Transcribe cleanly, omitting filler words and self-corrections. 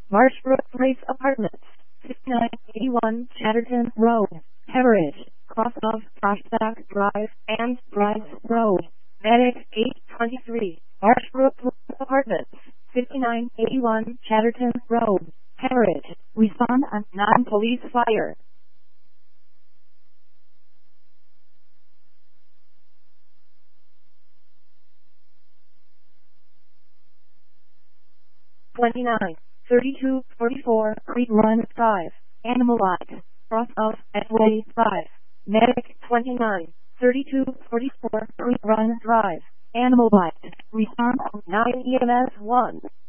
Marshbrook Place Apartments, 5981 Chatterton Road, Heritage, cross of Prospect Drive and Drive Road. Medic 823, Marshbrook Place Apartments, 5981 Chatterton Road, Heritage. Respond on non-police fire. 293244 Creek Run 5, Animal Light, cross of Edway 5, Medic 293244 Creek Run Drive, Animal Light, respond 9 EMS 1.